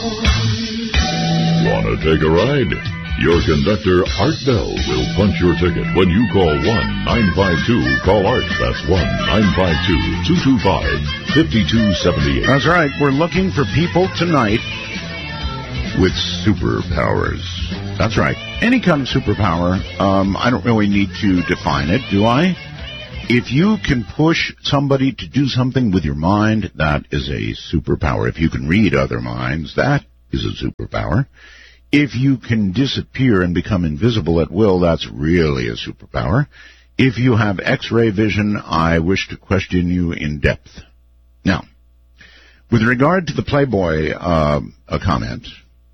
Wanna take a ride? Your conductor, Art Bell, will punch your ticket when you call 1-952-CALL-ART. That's 1-952-225-5278. That's right. We're looking for people tonight with superpowers. That's right. Any kind of superpower. I don't really need to define it, do I? If you can push somebody to do something with your mind, that is a superpower. If you can read other minds, that is a superpower. If you can disappear and become invisible at will, that's really a superpower. If you have X-ray vision, I wish to question you in depth. Now, with regard to the Playboy comment,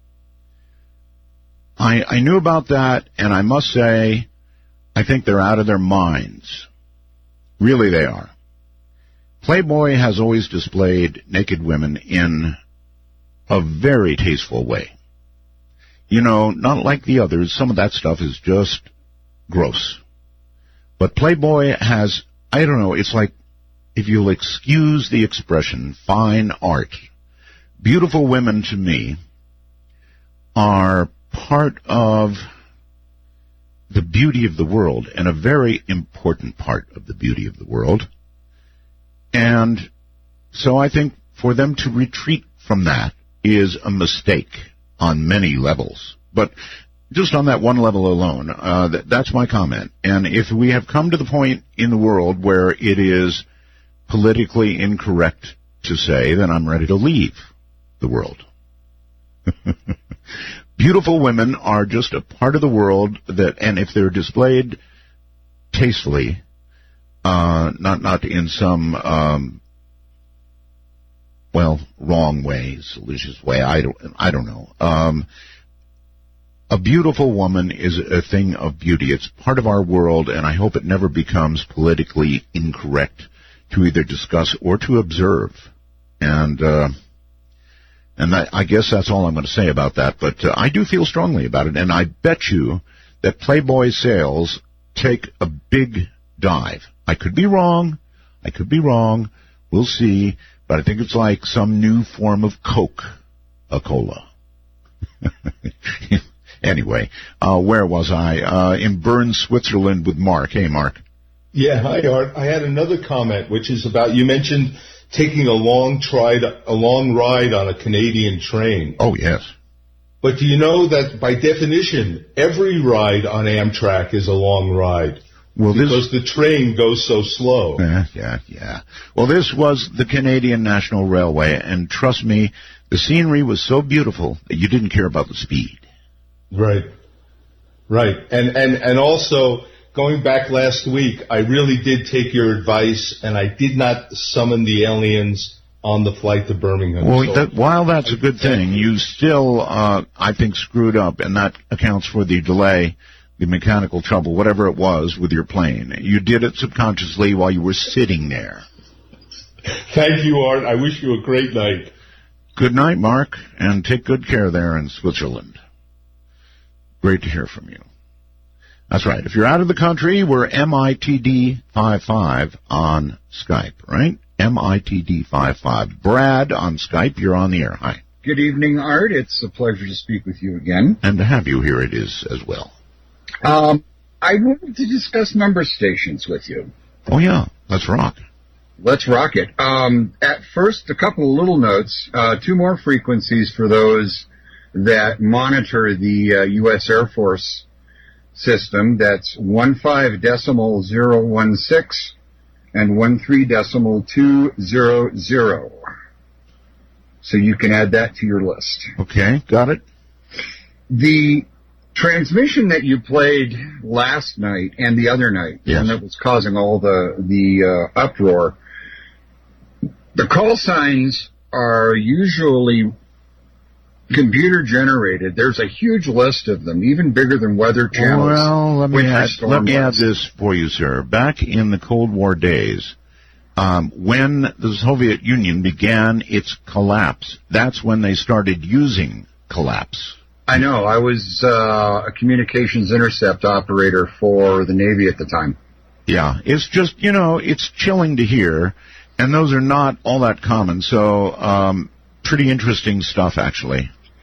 I knew about that, and I must say, I think they're out of their minds. Really, they are. Playboy has always displayed naked women in a very tasteful way. You know, not like the others. Some of that stuff is just gross. But Playboy has, I don't know, it's like, if you'll excuse the expression, fine art. Beautiful women, to me, are part of the beauty of the world, and a very important part of the beauty of the world. And so I think for them to retreat from that is a mistake on many levels. But just on that one level alone, that's my comment. And if we have come to the point in the world where it is politically incorrect to say, then I'm ready to leave the world. Beautiful women are just a part of the world that, and if they're displayed tastefully, not in some wrong way, salacious way. I don't know. A beautiful woman is a thing of beauty. It's part of our world, and I hope it never becomes politically incorrect to either discuss or to observe. And I guess that's all I'm going to say about that. But I do feel strongly about it, and I bet you that Playboy sales take a big dive. I could be wrong. We'll see. But I think it's like some new form of Coke, a cola. Anyway, where was I? In Bern, Switzerland with Mark. Hey, Mark. Yeah, hi, Art. I had another comment, which is about, you mentioned taking a long ride on a Canadian train. Oh, yes. But do you know that by definition, every ride on Amtrak is a long ride? Well, because the train goes so slow. Yeah. Well, this was the Canadian National Railway, and trust me, the scenery was so beautiful that you didn't care about the speed. Right. And also, going back last week, I really did take your advice, and I did not summon the aliens on the flight to Birmingham. Well, while that's a good thing, you still, I think, screwed up, and that accounts for the delay, the mechanical trouble, whatever it was with your plane. You did it subconsciously while you were sitting there. Thank you, Art. I wish you a great night. Good night, Mark, and take good care there in Switzerland. Great to hear from you. That's right. If you're out of the country, we're MITD55 on Skype, right? MITD55. Brad on Skype, you're on the air. Hi. Good evening, Art. It's a pleasure to speak with you again. And to have you here it is as well. I wanted to discuss number stations with you. Oh, yeah. Let's rock. Let's rock it. At first, a couple of little notes. 2 more frequencies for those that monitor the U.S. Air Force system. That's 15.016 and 13.200. So you can add that to your list. Okay, got it. The transmission that you played last night and the other night, yes, and that was causing all the uproar, the call signs are usually computer generated. There's a huge list of them, even bigger than Weather Channel's. Well, let me add this for you, sir. Back in the Cold War days, when the Soviet Union began its collapse, that's when they started using collapse. I know. I was a communications intercept operator for the Navy at the time. Yeah, it's just, it's chilling to hear, and those are not all that common, so pretty interesting stuff, actually.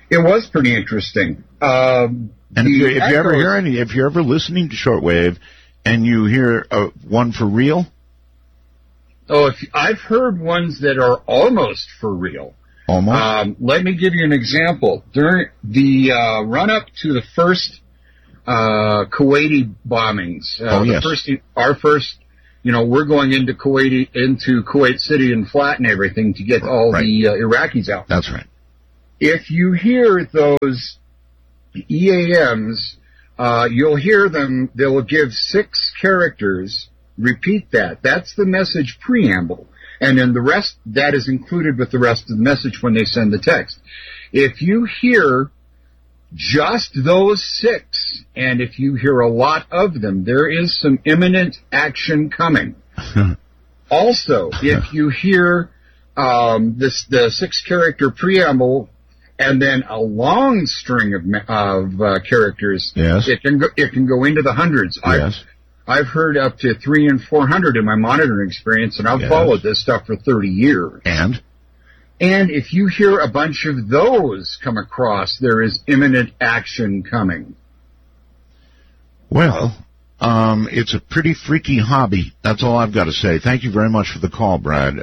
It was pretty interesting. And if you're ever listening to shortwave and you hear one for real? Oh, I've heard ones that are almost for real. Almost? Let me give you an example. During the run-up to the first Kuwaiti bombings, our first, we're going into Kuwait City and flatten everything to get all the Iraqis out. That's right. If you hear those EAMs, you'll hear them, they will give 6 characters, repeat that. That's the message preamble. And then the rest, that is included with the rest of the message when they send the text. If you hear just those 6, and if you hear a lot of them, there is some imminent action coming. Also, if you hear the 6-character preamble and then a long string of characters, yes, it can go into the hundreds. Yes. I've heard up to 300 and 400 in my monitoring experience, and I've followed this stuff for 30 years. And if you hear a bunch of those come across, there is imminent action coming. Well, it's a pretty freaky hobby. That's all I've got to say. Thank you very much for the call, Brad.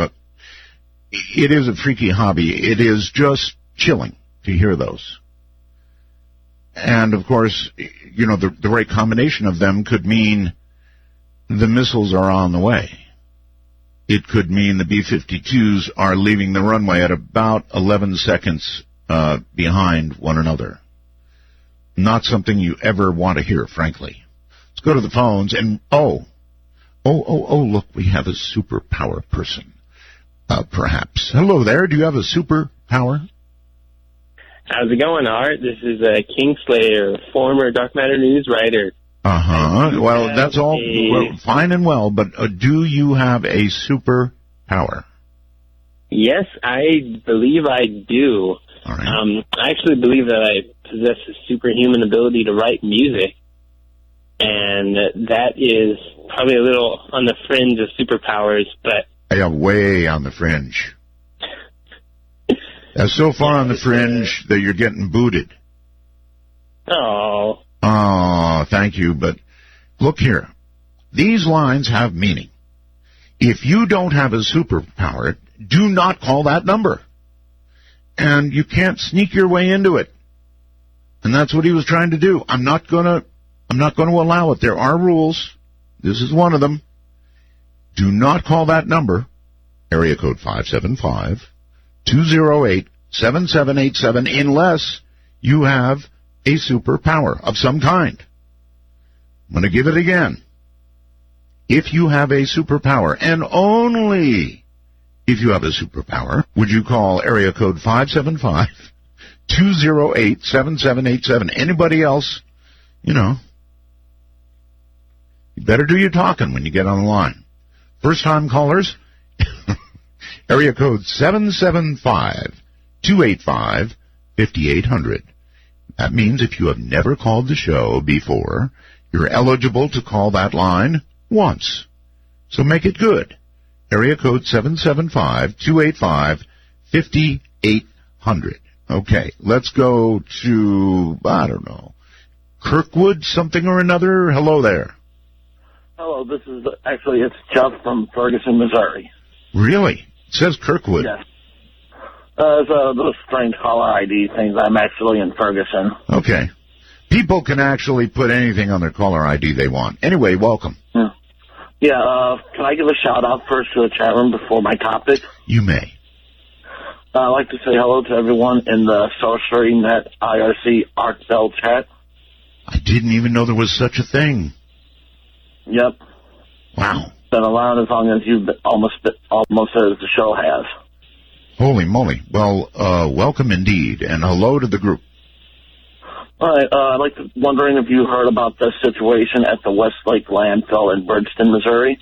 It is a freaky hobby. It is just chilling to hear those. And, of course, the right combination of them could mean the missiles are on the way. It could mean the B-52s are leaving the runway at about 11 seconds behind one another. Not something you ever want to hear, frankly. Let's go to the phones and, look, we have a superpower person, perhaps. Hello there, do you have a superpower? How's it going, Art? This is Kingslayer, former Dark Matter News writer. Well, that's all fine and well, but do you have a superpower? Yes, I believe I do. All right. I actually believe that I possess a superhuman ability to write music, and that is probably a little on the fringe of superpowers, but... Yeah, way on the fringe. So far on the fringe that you're getting booted. Oh, thank you, but look here. These lines have meaning. If you don't have a superpower, do not call that number. And you can't sneak your way into it. And that's what he was trying to do. I'm not going to allow it. There are rules. This is one of them. Do not call that number. Area code 575-208-7787 unless you have a superpower of some kind. I'm going to give it again. If you have a superpower, and only if you have a superpower, would you call area code 575-208-7787. Anybody else, you better do your talking when you get on the line. First-time callers, area code 775-285-5800. That means if you have never called the show before, you're eligible to call that line once. So make it good. Area code 775-285-5800. Okay, let's go to, Kirkwood something or another. Hello there. Hello, it's Jeff from Ferguson, Missouri. Really? It says Kirkwood. Yes. It's a little strange caller ID thing. I'm actually in Ferguson. Okay. People can actually put anything on their caller ID they want. Anyway, welcome. Yeah, can I give a shout-out first to the chat room before my topic? You may. I'd like to say hello to everyone in the Sorcery Net IRC Art Bell chat. I didn't even know there was such a thing. Yep. Wow. Been around as long as you've almost as the show has. Holy moly. Well, welcome indeed, and hello to the group. All right, wondering if you heard about the situation at the Westlake landfill in Bridgeton, Missouri?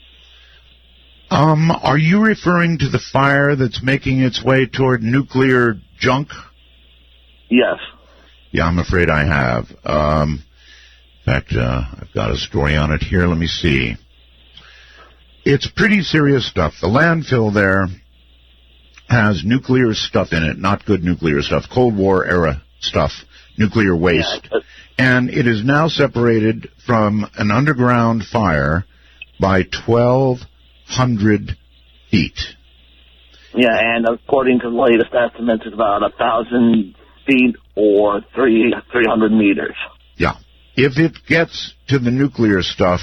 Are you referring to the fire that's making its way toward nuclear junk? Yes. Yeah, I'm afraid I have. In fact, I've got a story on it here. Let me see. It's pretty serious stuff. The landfill there has nuclear stuff in it, not good nuclear stuff, Cold War era stuff, nuclear waste. Yeah, and it is now separated from an underground fire by 1,200 feet. Yeah, and according to the latest estimates, it's about 1,000 feet or 300 meters. Yeah. If it gets to the nuclear stuff,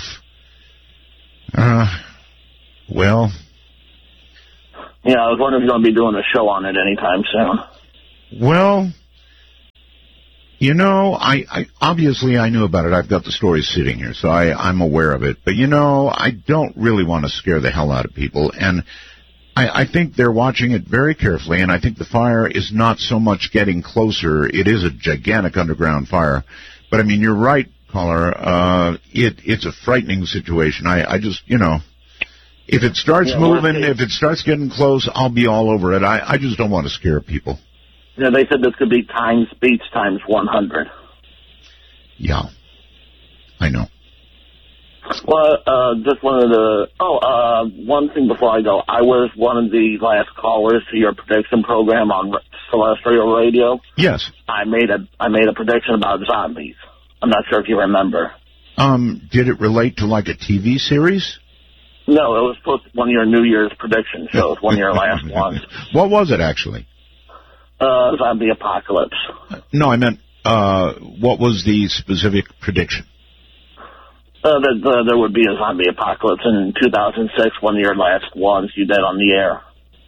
well... Yeah, I was wondering if you're going to be doing a show on it anytime soon. Well, you know, I obviously I knew about it. I've got the story sitting here, so I'm aware of it. But, you know, I don't really want to scare the hell out of people. And I think they're watching it very carefully, and I think the fire is not so much getting closer. It is a gigantic underground fire. But, I mean, you're right, caller. It's a frightening situation. I just, you know... If it starts moving, if it starts getting close, I'll be all over it. I just don't want to scare people. Yeah, they said this could be speeds times 100. Yeah, I know. Well, just wanted to... one thing before I go. I was one of the last callers to your prediction program on Celestial Radio. Yes. I made a prediction about zombies. I'm not sure if you remember. Did it relate to like a TV series? No, it was supposed to be one of your New Year's prediction shows, one of your last ones. What was it, actually? Zombie apocalypse. No, I meant, what was the specific prediction? That there would be a zombie apocalypse in 2006, one of your last ones you did on the air.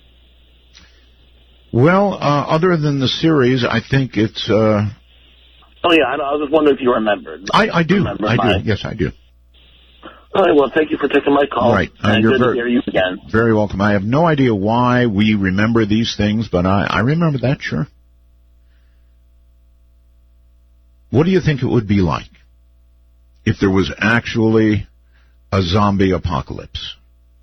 Well, other than the series, I think it's... Oh, yeah, I was just wondering if you remembered. I do. Yes, I do. All right, well, thank you for taking my call. All right. And good to hear you again. Very welcome. I have no idea why we remember these things, but I remember that, sure. What do you think it would be like if there was actually a zombie apocalypse?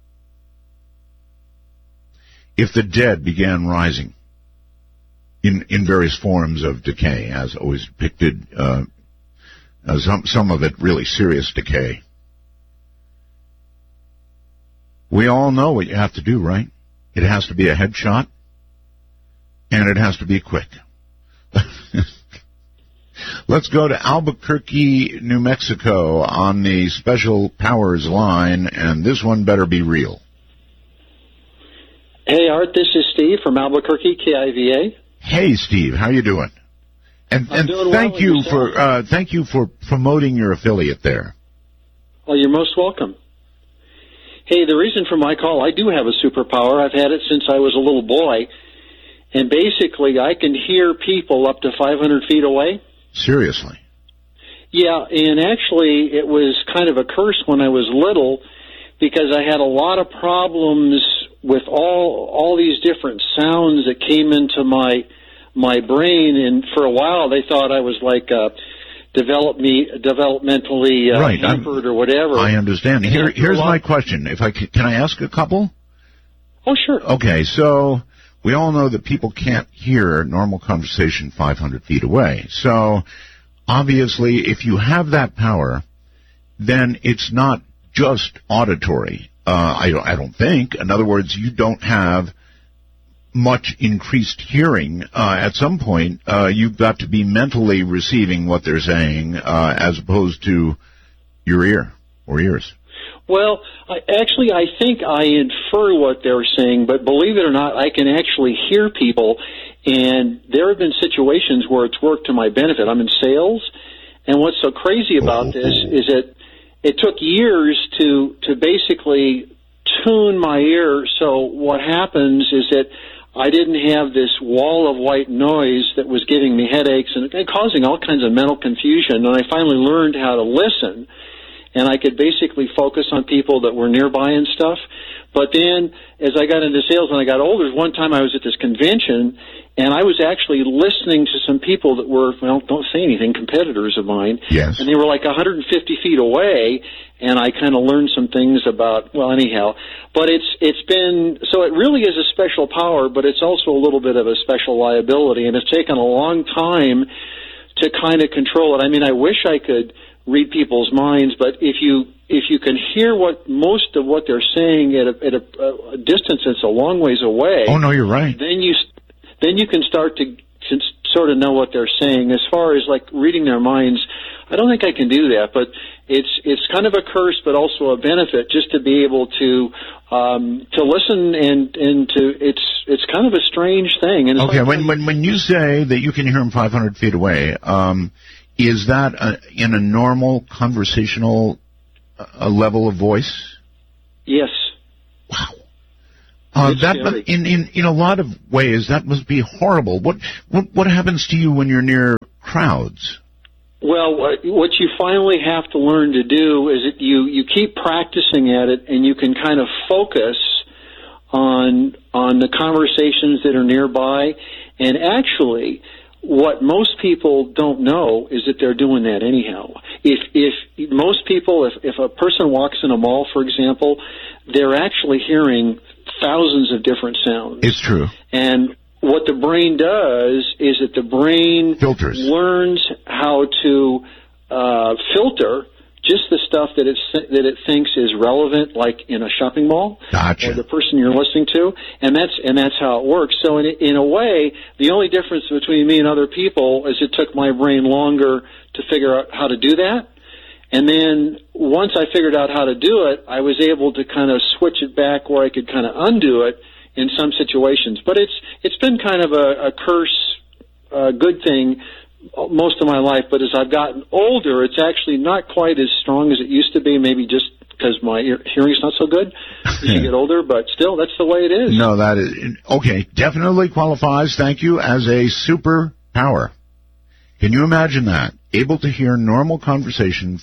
If the dead began rising in various forms of decay, as always depicted, some of it really serious decay. We all know what you have to do, right? It has to be a headshot, and it has to be quick. Let's go to Albuquerque, New Mexico on the Special Powers line, and this one better be real. Hey, Art, this is Steve from Albuquerque, KIVA. Hey, Steve, how you doing? And thank you for promoting your affiliate there. Well, you're most welcome. Hey, the reason for my call, I do have a superpower. I've had it since I was a little boy. And basically, I can hear people up to 500 feet away. Seriously? Yeah, and actually, it was kind of a curse when I was little because I had a lot of problems with all these different sounds that came into my brain. And for a while, they thought I was like developmentally hampered or whatever. I understand. Here's my question. Can I ask a couple? Oh, sure. Okay, so we all know that people can't hear normal conversation 500 feet away. So obviously, if you have that power, then it's not just auditory. I don't think. In other words, you don't have much increased hearing. At some point, you've got to be mentally receiving what they're saying as opposed to your ear or ears. Well, I think I infer what they're saying, but believe it or not, I can actually hear people, and there have been situations where it's worked to my benefit. I'm in sales, and what's so crazy about this is that it took years to basically tune my ear, so what happens is that I didn't have this wall of white noise that was giving me headaches and causing all kinds of mental confusion, and I finally learned how to listen, and I could basically focus on people that were nearby and stuff. But then, as I got into sales and I got older, one time I was at this convention, and I was actually listening to some people that were, well, don't say anything, competitors of mine. Yes. And they were like 150 feet away, and I kind of learned some things about, well, anyhow. But it's been, so it really is a special power, but it's also a little bit of a special liability, and it's taken a long time to kind of control it. I mean, I wish I could read people's minds, but if you if you can hear most of what they're saying at a distance that's a long ways away. Oh no, you're right. Then you can start to sort of know what they're saying. As far as like reading their minds, I don't think I can do that, but it's kind of a curse, but also a benefit just to be able to listen and to it's kind of a strange thing. And okay, when you say that you can hear them 500 feet away, is that in a normal conversational level of voice? Yes. Wow. That in a lot of ways that must be horrible. What happens to you when you're near crowds? Well, what you finally have to learn to do is that you keep practicing at it, and you can kind of focus on the conversations that are nearby. And actually, what most people don't know is that they're doing that anyhow. If most people, if a person walks in a mall, for example, they're actually hearing thousands of different sounds. It's true. And what the brain does is that the brain learns how to filter just the stuff that it thinks is relevant, like in a shopping mall, gotcha. Or the person you're listening to, and that's how it works. So in a way, the only difference between me and other people is it took my brain longer to figure out how to do that. And then once I figured out how to do it, I was able to kind of switch it back where I could kind of undo it in some situations. But it's been kind of a curse, good thing most of my life. But as I've gotten older, it's actually not quite as strong as it used to be, maybe just because my hearing's not so good as you get older. But still, that's the way it is. No, that is... Okay, definitely qualifies, thank you, as a superpower. Can you imagine that? Able to hear normal conversation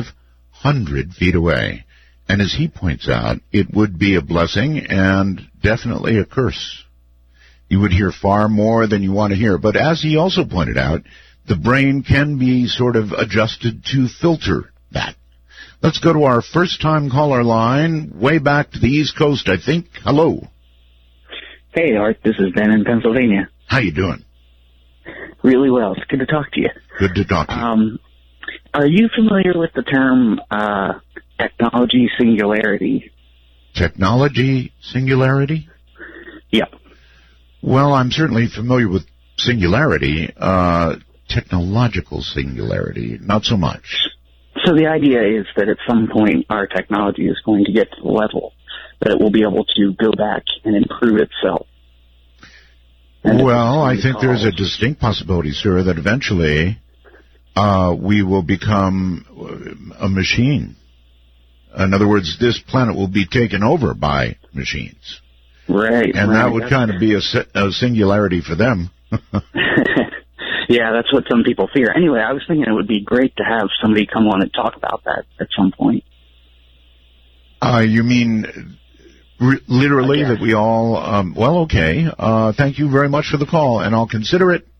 500 feet away. And as he points out, it would be a blessing and definitely a curse. You would hear far more than you want to hear. But as he also pointed out, the brain can be sort of adjusted to filter that. Let's go to our first-time caller line, way back to the East Coast, I think. Hello. Hey, Art. This is Ben in Pennsylvania. How you doing? Really well. It's good to talk to you. Good to talk to you. Are you familiar with the term technology singularity? Technology singularity? Yeah. Well, I'm certainly familiar with singularity. Technological singularity, not so much. So the idea is that at some point our technology is going to get to the level that it will be able to go back and improve itself. Well, I think there's a distinct possibility, sir, that eventually we will become a machine. In other words, this planet will be taken over by machines. Right. And that would kind of be a singularity for them. Yeah, that's what some people fear. Anyway, I was thinking it would be great to have somebody come on and talk about that at some point. You mean... literally, that we all, well, okay. Thank you very much for the call, and I'll consider it.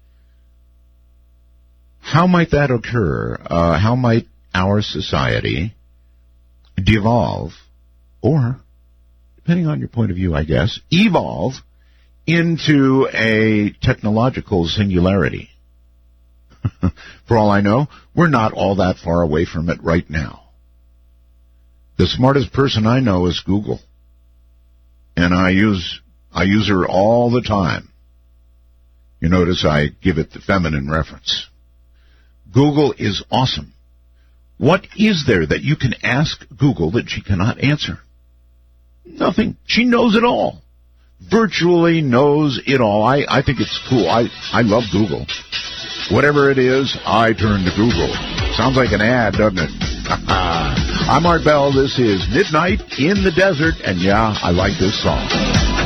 How might that occur? How might our society devolve, or, depending on your point of view, I guess, evolve into a technological singularity? For all I know, we're not all that far away from it right now. The smartest person I know is Google. And I use her all the time. You notice I give it the feminine reference. Google is awesome. What is there that you can ask Google that she cannot answer? Nothing. She knows it all. Virtually knows it all. I think it's cool. I love Google. Whatever it is, I turn to Google. Sounds like an ad, doesn't it? I'm Art Bell. This is Midnight in the Desert, and yeah, I like this song.